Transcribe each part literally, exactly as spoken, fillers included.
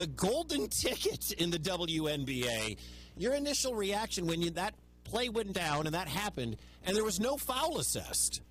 the golden ticket in the W N B A. Your initial reaction when you, that play went down and that happened, and there was no foul assessed.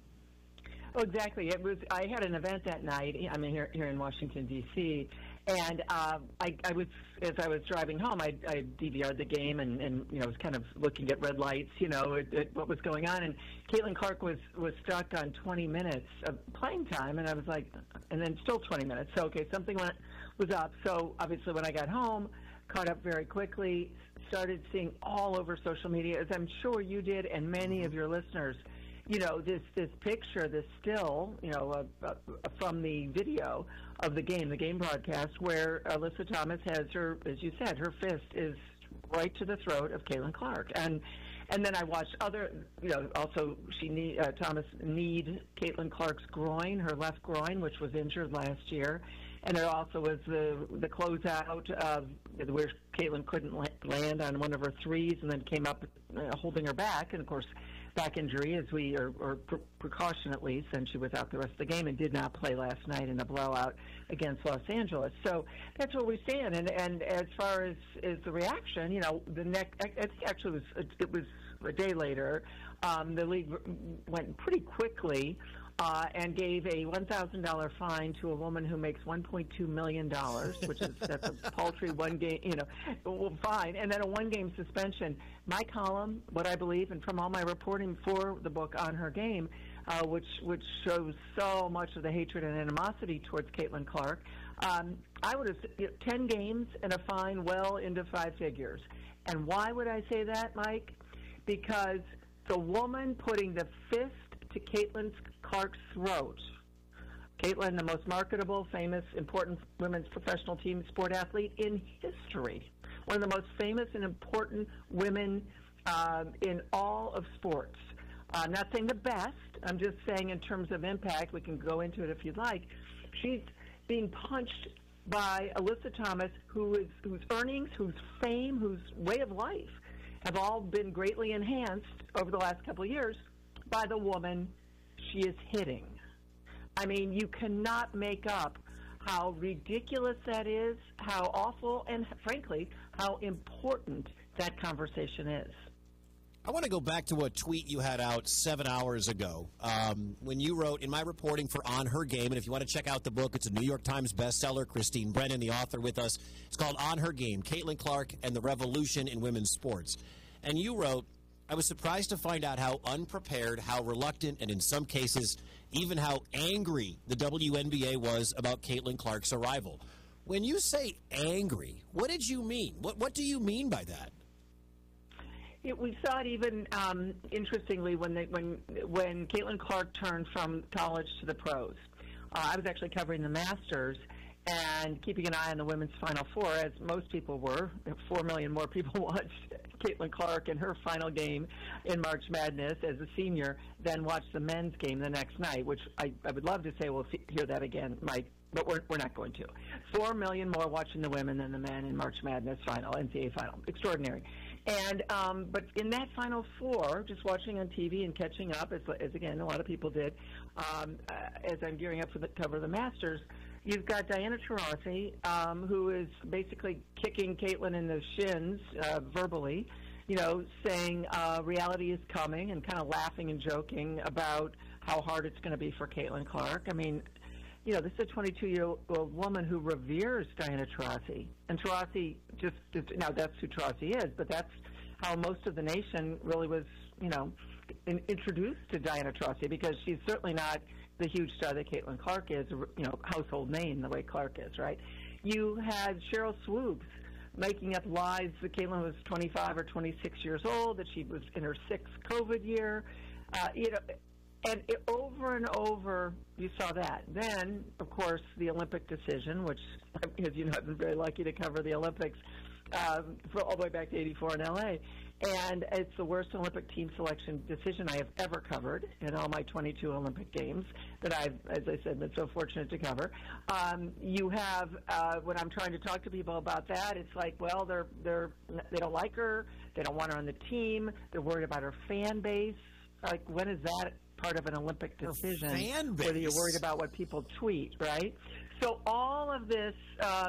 Oh, exactly. It was. I had an event that night. I mean, here here in Washington D C, and uh, I, I was as I was driving home, I, I D V R'd the game and, and you know was kind of looking at red lights, you know, at, at what was going on. And Caitlin Clark was was stuck on twenty minutes of playing time, and I was like, and then still twenty minutes. So okay, something went was up. So obviously, when I got home, caught up very quickly, started seeing all over social media, as I'm sure you did, and many of your listeners. You know, this, this picture, this still, you know, uh, uh, from the video of the game, the game broadcast, where Alyssa Thomas has her, as you said, her fist is right to the throat of Caitlin Clark. And and then I watched other, you know, also she need, uh, Thomas kneed Caitlin Clark's groin, her left groin, which was injured last year. And there also was the the closeout of where Caitlin couldn't land on one of her threes and then came up uh, holding her back. And, of course, back injury, as we, or, or pre- precaution at least, and she was out the rest of the game and did not play last night in a blowout against Los Angeles. So that's where we stand. And and as far as, as the reaction, you know, the next, I think actually it was, it was a day later, um, the league went pretty quickly uh, and gave a one thousand dollars fine to a woman who makes one point two million dollars, which is that's a paltry one game, you know, well, fine, and then a one-game suspension. My column, what I believe, and from all my reporting for the book On Her Game, uh, which which shows so much of the hatred and animosity towards Caitlin Clark, um, I would have you know, ten games and a fine well into five figures. And why would I say that, Mike? Because the woman putting the fist to Caitlin Clark's throat, Caitlin, the most marketable, famous, important women's professional team sport athlete in history, one of the most famous and important women uh, in all of sports. I'm not saying the best. I'm just saying in terms of impact, we can go into it if you'd like. She's being punched by Alyssa Thomas, who is whose earnings, whose fame, whose way of life have all been greatly enhanced over the last couple of years by the woman she is hitting. I mean, you cannot make up how ridiculous that is, how awful, and frankly, how important that conversation is. I want to go back to a tweet you had out seven hours ago um, when you wrote, in my reporting for On Her Game, and if you want to check out the book, it's a New York Times bestseller, Christine Brennan, the author, with us. It's called On Her Game, Caitlin Clark and the Revolution in Women's Sports. And you wrote, I was surprised to find out how unprepared, how reluctant, and in some cases, even how angry the W N B A was about Caitlin Clark's arrival. When you say angry, what did you mean? What what do you mean by that? It, we saw it even um, interestingly when they, when when Caitlin Clark turned from college to the pros. Uh, I was actually covering the Masters and keeping an eye on the women's Final Four, as most people were. Four million more people watched Caitlin Clark in her final game in March Madness as a senior than watched the men's game the next night, which I, I would love to say we'll hear that again, Mike, but we're, we're not going to. Four million more watching the women than the men in March Madness final, N C A A final. Extraordinary. And um, but in that Final Four, just watching on T V and catching up, as, as again a lot of people did, um, uh, as I'm gearing up for the cover of the Masters, you've got Diana Taurasi, um, who is basically kicking Caitlin in the shins uh, verbally, you know, saying uh, reality is coming and kind of laughing and joking about how hard it's going to be for Caitlin Clark. I mean, you know, this is a twenty-two-year-old woman who reveres Diana Taurasi. And Taurasi just, now that's who Taurasi is, but that's how most of the nation really was, you know, in, introduced to Diana Taurasi, because she's certainly not the huge star that Caitlin Clark is, you know, household name the way Clark is, right? You had Cheryl Swoops making up lies that Caitlin was twenty-five or twenty-six years old, that she was in her sixth COVID year, uh, you know, and it, over and over you saw that. Then, of course, the Olympic decision, which, as you know, I've been very lucky to cover the Olympics um, for all the way back to eighty-four in L A, and it's the worst Olympic team selection decision I have ever covered in all my twenty-two Olympic games that I've, as I said, been so fortunate to cover. Um, you have, uh, when I'm trying to talk to people about that, it's like, well, they're they're they don't like her, they don't want her on the team, they're worried about her fan base. Like, when is that part of an Olympic decision? Fan base. Whether you're worried about what people tweet, right? So all of this um,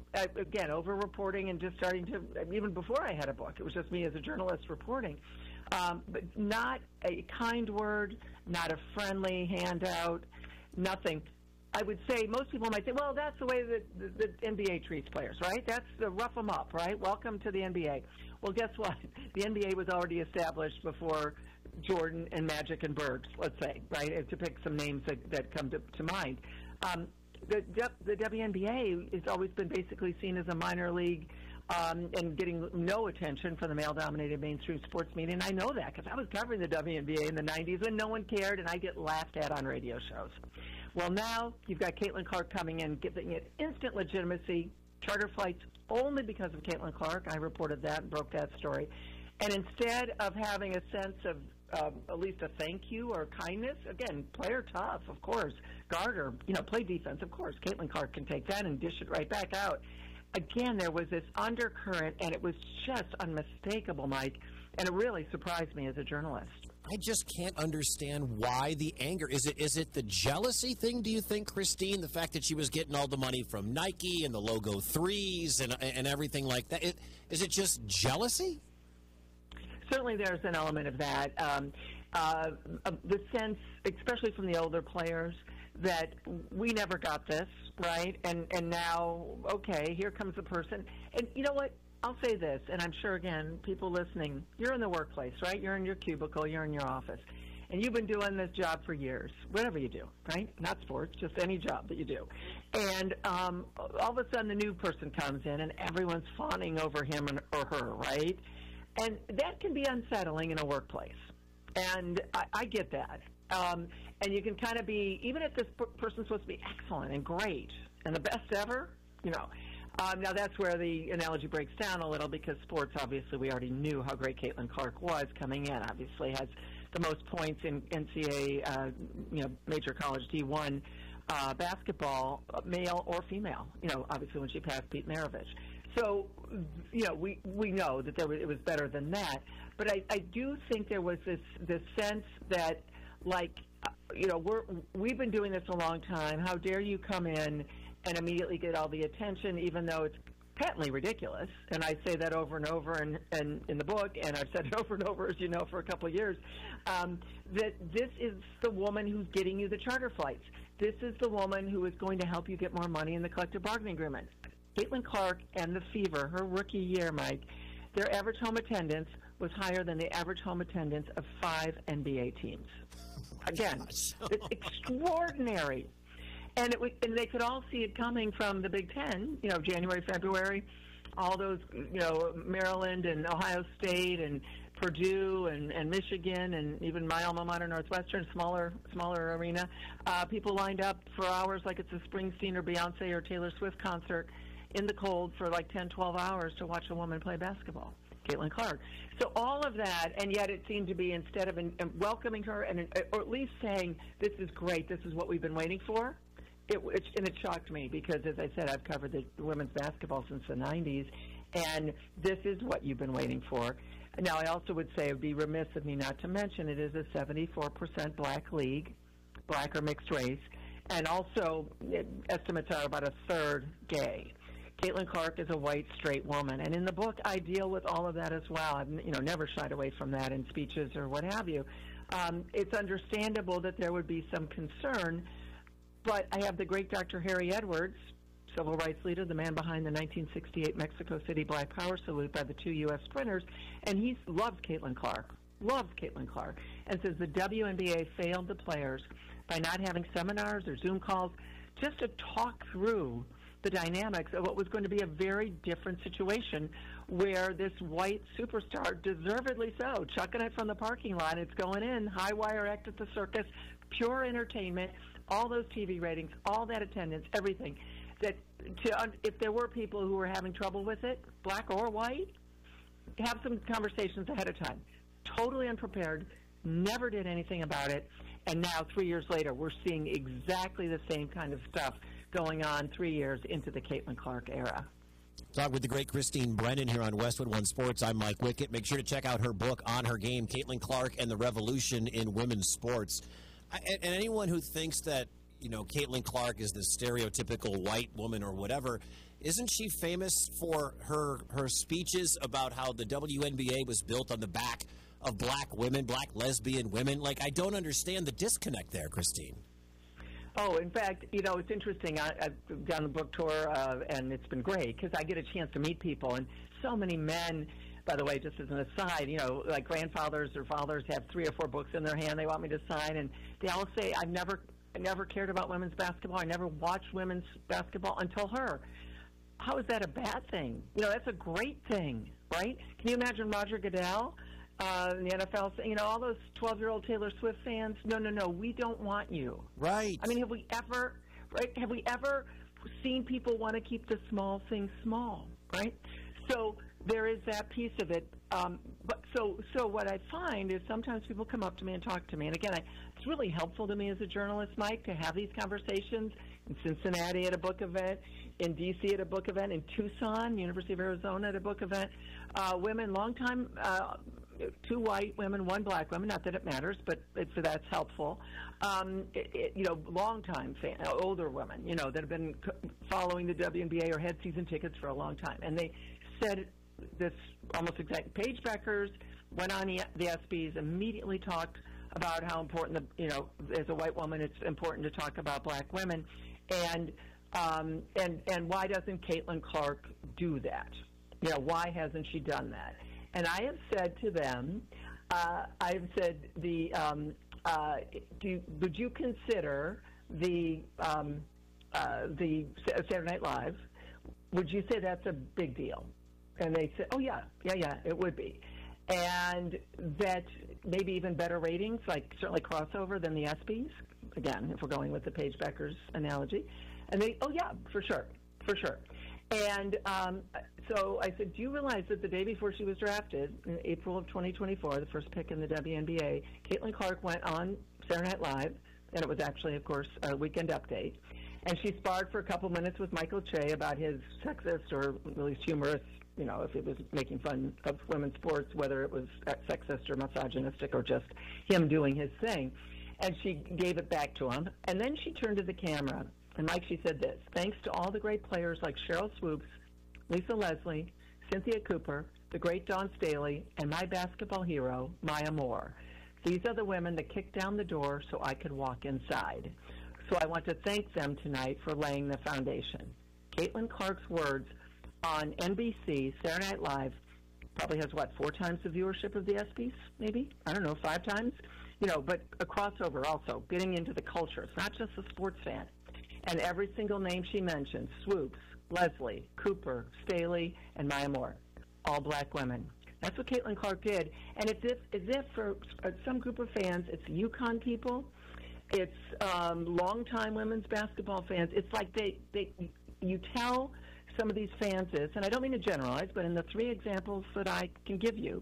I, again, over-reporting and just starting to, even before I had a book, it was just me as a journalist reporting. Um, but not a kind word, not a friendly handout, nothing. I would say most people might say, well, that's the way that the, the N B A treats players, right? That's the rough them up, right? Welcome to the N B A. Well, guess what? The N B A was already established before Jordan and Magic and Bird, let's say, right, to pick some names that, that come to, to mind. Um, the, the W N B A has always been basically seen as a minor league um, and getting no attention from the male-dominated mainstream sports media, and I know that because I was covering the W N B A in the nineties when no one cared, and I get laughed at on radio shows. Well, now you've got Caitlin Clark coming in, giving it instant legitimacy, charter flights only because of Caitlin Clark. I reported that and broke that story. And instead of having a sense of um, at least a thank you or kindness, again, play her tough, of course. Guard her, you know, play defense, of course. Caitlin Clark can take that and dish it right back out. Again, there was this undercurrent, and it was just unmistakable, Mike, and it really surprised me as a journalist. I just can't understand why the anger. Is it is it the jealousy thing, do you think, Christine? The fact that she was getting all the money from Nike and the logo threes and and everything like that. It, is it just jealousy? Certainly there's an element of that. Um, uh, the sense, especially from the older players, that we never got this, right? And, and now, okay, here comes a person. And you know what? I'll say this, and I'm sure, again, people listening, you're in the workplace, right? You're in your cubicle, you're in your office, and you've been doing this job for years, whatever you do, right? Not sports, just any job that you do. And um, all of a sudden, the new person comes in, and everyone's fawning over him or her, right? And that can be unsettling in a workplace, and I, I get that. Um, and you can kind of be, even if this person's supposed to be excellent and great and the best ever, you know, Um, now, that's where the analogy breaks down a little because sports, obviously, we already knew how great Caitlin Clark was coming in. Obviously, has the most points in N C double A, uh, you know, major college D one uh, basketball, male or female, you know, obviously when she passed Pete Maravich. So, you know, we, we know that there was, it was better than that. But I, I do think there was this, this sense that, like, you know, we're, we've been doing this a long time. How dare you come in and immediately get all the attention, even though it's patently ridiculous. And I say that over and over in, in, in the book, and I've said it over and over, as you know, for a couple of years, um, that this is the woman who's getting you the charter flights. This is the woman who is going to help you get more money in the collective bargaining agreement. Caitlin Clark and the Fever, her rookie year, Mike, their average home attendance was higher than the average home attendance of five N B A teams. Again, it's extraordinary. And it, and they could all see it coming from the Big Ten, you know, January, February, all those, you know, Maryland and Ohio State and Purdue and, and Michigan and even my alma mater, Northwestern, smaller smaller arena. Uh, people lined up for hours like it's a Springsteen or Beyonce or Taylor Swift concert in the cold for like ten, twelve hours to watch a woman play basketball, Caitlin Clark. So all of that, and yet it seemed to be instead of in, in welcoming her and or at least saying, this is great, this is what we've been waiting for, It, it, and it shocked me because, as I said, I've covered the women's basketball since the nineties, and this is what you've been waiting for. Now, I also would say it would be remiss of me not to mention it is a seventy-four percent black league, black or mixed race, and also it, estimates are about a third gay. Caitlin Clark is a white, straight woman, and in the book I deal with all of that as well. I've you know never shied away from that in speeches or what have you. Um, it's understandable that there would be some concern. But I have the great Doctor Harry Edwards, civil rights leader, the man behind the nineteen sixty-eight Mexico City Black Power salute by the two U S sprinters, and he loves Caitlin Clark, loves Caitlin Clark, and says the W N B A failed the players by not having seminars or Zoom calls just to talk through the dynamics of what was going to be a very different situation where this white superstar, deservedly so, chucking it from the parking lot, it's going in, high wire act at the circus, pure entertainment, all those T V ratings, all that attendance, everything, that to, if there were people who were having trouble with it, black or white, have some conversations ahead of time. Totally unprepared, never did anything about it, and now three years later we're seeing exactly the same kind of stuff going on three years into the Caitlin Clark era. Talk with the great Christine Brennan here on Westwood One Sports. I'm Mike Wickett. Make sure to check out her book, On Her Game, Caitlin Clark and the Revolution in Women's Sports. And anyone who thinks that, you know, Caitlin Clark is the stereotypical white woman or whatever, isn't she famous for her her speeches about how the W N B A was built on the back of black women, black lesbian women? Like, I don't understand the disconnect there, Christine. Oh, in fact, you know, it's interesting. I, I've done a book tour, uh, and it's been great because I get a chance to meet people. And so many men, by the way, just as an aside, you know, like grandfathers or fathers have three or four books in their hand they want me to sign, and they all say, I've never, I never cared about women's basketball. I never watched women's basketball until her. How is that a bad thing? You know, that's a great thing, right? Can you imagine Roger Goodell uh, in the N F L saying, you know, all those twelve-year-old Taylor Swift fans, no, no, no, we don't want you. Right. I mean, have we ever, right, have we ever seen people want to keep the small things small, right? So there is that piece of it. Um, but so, so what I find is sometimes people come up to me and talk to me. And again, I, it's really helpful to me as a journalist, Mike, to have these conversations in Cincinnati at a book event, in D C at a book event, in Tucson, University of Arizona at a book event. Uh, women, long time, uh, two white women, one black woman. Not that it matters, but it's, that's helpful. Um, it, it, you know, long time fan, older women, you know, that have been following the W N B A or had season tickets for a long time, and they said this almost exact. Paige Beckers went on the, the ESPYs, immediately talked about how important, the, you know, as a white woman, it's important to talk about black women, and um, and and why doesn't Caitlin Clark do that? You know, why hasn't she done that? And I have said to them, uh, I've said the um, uh, do would you consider the um, uh, the Saturday Night Live? Would you say that's a big deal? And they said, oh, yeah, yeah, yeah, it would be. And that maybe even better ratings, like certainly crossover than the ESPYs, again, if we're going with the Paige Beckers analogy. And they, oh, yeah, for sure, for sure. And um, so I said, do you realize that the day before she was drafted, in April of twenty twenty-four, the first pick in the W N B A, Caitlin Clark went on Saturday Night Live, and it was actually, of course, a Weekend Update. And she sparred for a couple minutes with Michael Che about his sexist or at least humorous, you know, if it was making fun of women's sports, whether it was sexist or misogynistic or just him doing his thing. And she gave it back to him. And then she turned to the camera. And, Mike, she said this: thanks to all the great players like Cheryl Swoops, Lisa Leslie, Cynthia Cooper, the great Dawn Staley, and my basketball hero, Maya Moore. These are the women that kicked down the door so I could walk inside. So I want to thank them tonight for laying the foundation. Caitlin Clark's words on N B C, Saturday Night Live, probably has, what, four times the viewership of the ESPYs, maybe? I don't know, five times? You know, but a crossover also, getting into the culture. It's not just a sports fan. And every single name she mentioned, Swoops, Leslie, Cooper, Staley, and Maya Moore, all black women. That's what Caitlin Clark did. And it's if, as if for some group of fans, it's UConn people, it's um, longtime women's basketball fans. It's like they, they, you tell some of these fans this, and I don't mean to generalize, but in the three examples that I can give you,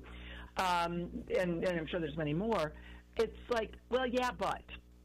um, and, and I'm sure there's many more, it's like, well, yeah, but.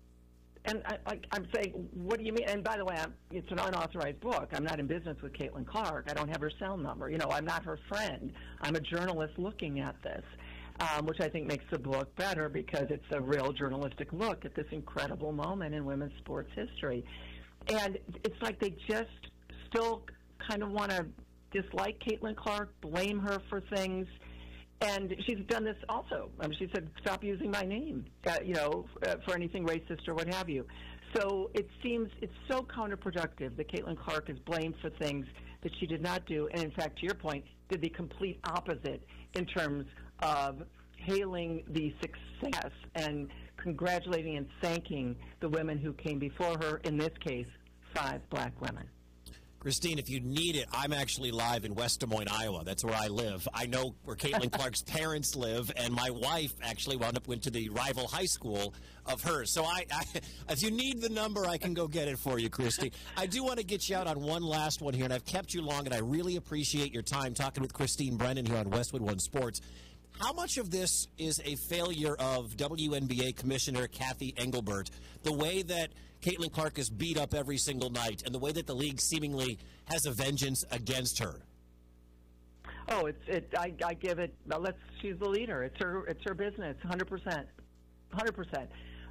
And I, I, I'm saying, what do you mean? And by the way, I'm, it's an unauthorized book. I'm not in business with Caitlin Clark. I don't have her cell number. You know, I'm not her friend. I'm a journalist looking at this, um, which I think makes the book better because it's a real journalistic look at this incredible moment in women's sports history. And it's like they just still kind of want to dislike Caitlin Clark, blame her for things. And she's done this also. I mean, she said, stop using my name, uh, you know, uh, for anything racist or what have you. So it seems it's so counterproductive that Caitlin Clark is blamed for things that she did not do. And in fact, to your point, did the complete opposite in terms of hailing the success and congratulating and thanking the women who came before her, in this case, five black women. Christine, if you need it, I'm actually live in West Des Moines, Iowa. That's where I live. I know where Caitlin Clark's parents live, and my wife actually wound up went to the rival high school of hers. So I, I, if you need the number, I can go get it for you, Christine. I do want to get you out on one last one here, and I've kept you long, and I really appreciate your time talking with Christine Brennan here on Westwood One Sports. How much of this is a failure of W N B A Commissioner Kathy Engelbert, the way that Caitlin Clark is beat up every single night, and the way that the league seemingly has a vengeance against her? Oh, it's it. I, I give it. Well, let's. She's the leader. It's her. It's her business. one hundred percent. one hundred percent.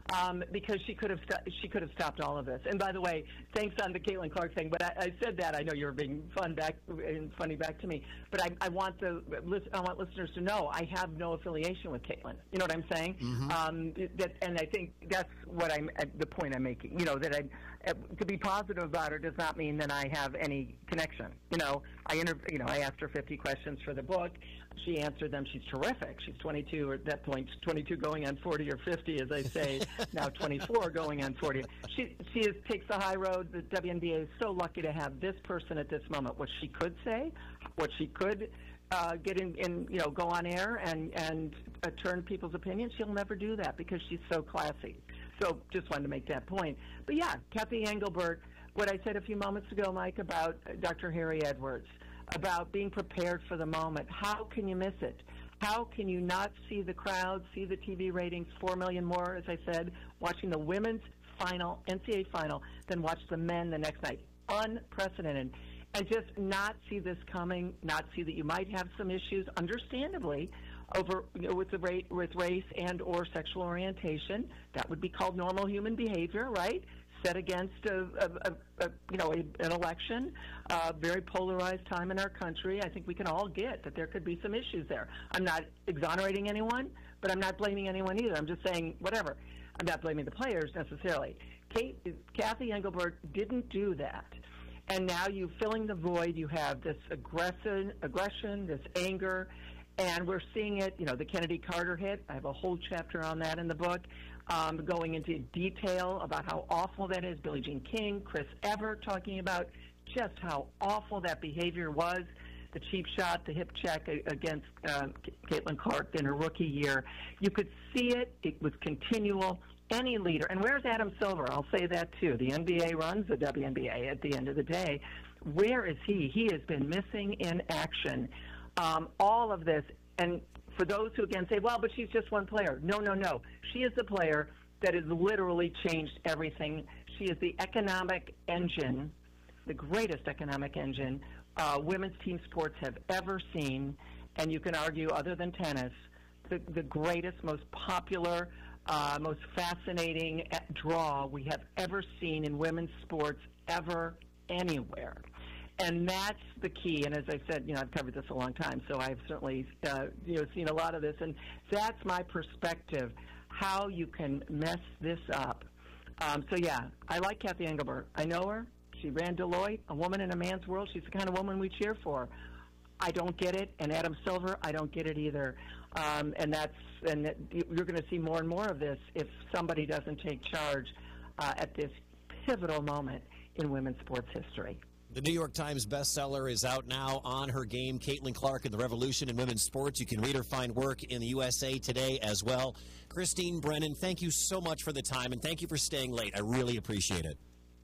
um, because she could have st- she could have stopped all of this. And by the way, thanks on the Caitlin Clark thing. But I, I said that. I know you're being fun back and funny back to me. But I, I want the I want listeners to know I have no affiliation with Caitlin. You know what I'm saying? Mm-hmm. Um, that, and I think that's what I'm the point I'm making. You know that I to be positive about her does not mean that I have any connection. You know, I inter- you know I asked her fifty questions for the book. She answered them. She's terrific. She's twenty-two at that point, twenty-two going on forty or fifty, as I say, now twenty-four going on forty. She she is, takes the high road. The W N B A is so lucky to have this person at this moment. What she could say, what she could uh, get in, in, you know, go on air and, and uh, turn people's opinions, she'll never do that because she's so classy. So just wanted to make that point. But, yeah, Kathy Engelbert, what I said a few moments ago, Mike, about Doctor Harry Edwards, about being prepared for the moment. How can you miss it? How can you not see the crowd, see the T V ratings, four million more, as I said, watching the women's final, N C double A final, than watch the men the next night? Unprecedented. And just not see this coming, not see that you might have some issues, understandably, over you know, with the rate, with race and or sexual orientation. That would be called normal human behavior, right? Set against a, a, a, a you know a, an election, a very polarized time in our country. I think we can all get that there could be some issues there. I'm not exonerating anyone, but I'm not blaming anyone either. I'm just saying whatever. I'm not blaming the players necessarily. Kate, Kathy Engelbert didn't do that, and now you filling the void. You have this aggression, aggression, this anger, and we're seeing it. You know, the Kennedy Carter hit. I have a whole chapter on that in the book. Um, going into detail about how awful that is. Billie Jean King, Chris Evert talking about just how awful that behavior was. The cheap shot, the hip check against uh, Caitlin Clark in her rookie year. You could see it. It was continual. Any leader. And where's Adam Silver? I'll say that too. The N B A runs the W N B A at the end of the day. Where is he? He has been missing in action. Um, all of this. And for those who, again, say, well, but she's just one player. No, no, no. She is the player that has literally changed everything. She is the economic engine, the greatest economic engine uh, women's team sports have ever seen, and you can argue, other than tennis, the, the greatest, most popular, uh, most fascinating draw we have ever seen in women's sports ever, anywhere. And that's the key. And as I said, you know, I've covered this a long time, so I've certainly, uh, you know, seen a lot of this. And that's my perspective, how you can mess this up. Um, so, yeah, I like Kathy Engelbert. I know her. She ran Deloitte, a woman in a man's world. She's the kind of woman we cheer for. I don't get it. And Adam Silver, I don't get it either. Um, and that's, and you're going to see more and more of this if somebody doesn't take charge uh, at this pivotal moment in women's sports history. The New York Times bestseller is out now, On Her Game, Caitlin Clark and the Revolution in Women's Sports. You can read her fine work in the U S A Today as well. Christine Brennan, thank you so much for the time, and thank you for staying late. I really appreciate it.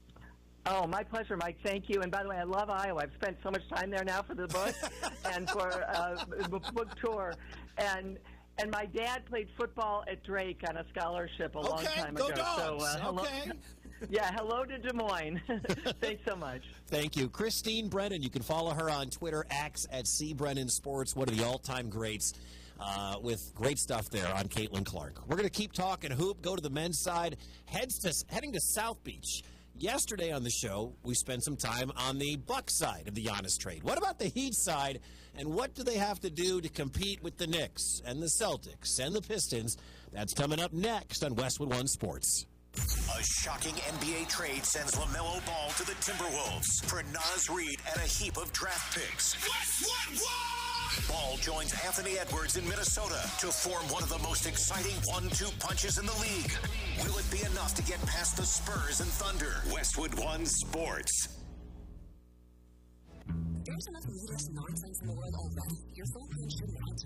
Oh, my pleasure, Mike. Thank you. And by the way, I love Iowa. I've spent so much time there now for the book and for uh, the book tour. And and my dad played football at Drake on a scholarship a okay, long time go ago. Dogs. So, uh, hello. Okay. Yeah, hello to Des Moines. Thanks so much. Thank you. Christine Brennan, you can follow her on Twitter, X at C Brennan Sports, one of the all-time greats, uh, with great stuff there on Caitlin Clark. We're going to keep talking hoop, go to the men's side, heads to, heading to South Beach. Yesterday on the show, we spent some time on the Bucks side of the Giannis trade. What about the Heat side, and what do they have to do to compete with the Knicks and the Celtics and the Pistons? That's coming up next on Westwood One Sports. A shocking N B A trade sends LaMelo Ball to the Timberwolves for Naz Reid and a heap of draft picks. Westwood One! Ball joins Anthony Edwards in Minnesota to form one of the most exciting one two punches in the league. Will it be enough to get past the Spurs and Thunder? Westwood One Sports. There's enough needless nonsense in the world already. Your phone should not